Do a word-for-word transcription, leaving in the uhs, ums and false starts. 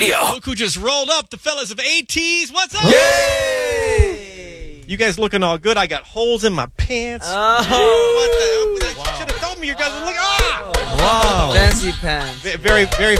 Radio. Look who just rolled up, the fellas of ATEEZ. What's up? Yay! You guys looking all good. I got holes in my pants. Oh. What the? You should have told me you guys were looking. Ah! Wow. Fancy pants. Very, very